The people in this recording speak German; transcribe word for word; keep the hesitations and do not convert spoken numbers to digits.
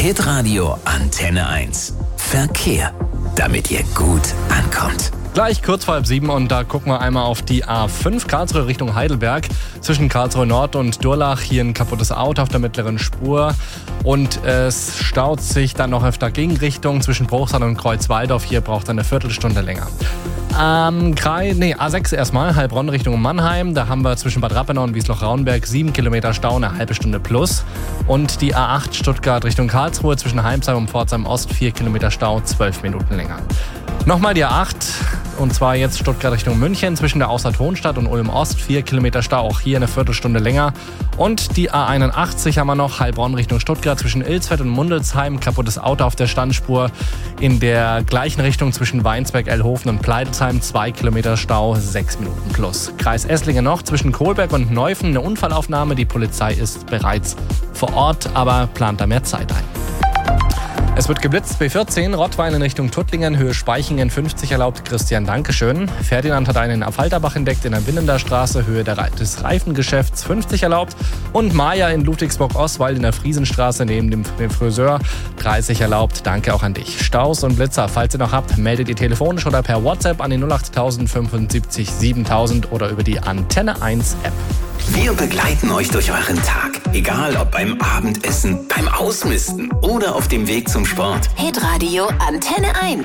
Hitradio Antenne eins. Verkehr, damit ihr gut ankommt. Gleich kurz vor halb sieben und da gucken wir einmal auf die A fünf Karlsruhe Richtung Heidelberg. Zwischen Karlsruhe Nord und Durlach hier ein kaputtes Auto auf der mittleren Spur. Und es staut sich dann noch auf der Gegenrichtung zwischen Bruchsal und Kreuzwaldorf. Hier braucht es eine Viertelstunde länger. Ähm, Kreis, nee, A sechs erstmal, Heilbronn Richtung Mannheim. Da haben wir zwischen Bad Rappenau und Wiesloch-Raunberg sieben Kilometer Stau, eine halbe Stunde plus. Und die A acht Stuttgart Richtung Karlsruhe zwischen Heimsheim und Pforzheim Ost vier Kilometer Stau, zwölf Minuten länger. Nochmal die A acht, und zwar jetzt Stuttgart Richtung München, zwischen der Ausfahrt Hohenstadt und Ulm Ost, vier Kilometer Stau, auch hier eine Viertelstunde länger. Und die A einundachtzig haben wir noch, Heilbronn Richtung Stuttgart, zwischen Ilsfeld und Mundelsheim, kaputtes Auto auf der Standspur. In der gleichen Richtung zwischen Weinsberg, Ellhofen und Pleidelsheim, zwei Kilometer Stau, sechs Minuten plus. Kreis Esslingen noch, zwischen Kohlberg und Neufen, eine Unfallaufnahme, die Polizei ist bereits vor Ort, aber plant da mehr Zeit ein. Es wird geblitzt, B vierzehn, Rottwein in Richtung Tuttlingen, Höhe Speichingen fünfzig erlaubt, Christian, Dankeschön. Ferdinand hat einen auf Falterbach entdeckt in der Winnender Straße, Höhe der, des Reifengeschäfts fünfzig erlaubt. Und Maja in Ludwigsburg-Ostwald in der Friesenstraße neben dem, dem Friseur dreißig erlaubt, danke auch an dich. Staus und Blitzer, falls ihr noch habt, meldet ihr telefonisch oder per WhatsApp an die null acht null fünfundsiebzig siebentausend oder über die Antenne eins App. Wir begleiten euch durch euren Tag. Egal ob beim Abendessen, beim Ausmisten oder auf dem Weg zum Sport. Hitradio Antenne eins.